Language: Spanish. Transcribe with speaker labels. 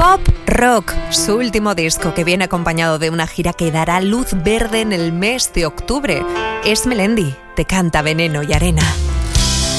Speaker 1: Pop Rock, su último disco, que viene acompañado de una gira que dará luz verde en el mes de octubre. Es Melendi, te canta Veneno y Arena.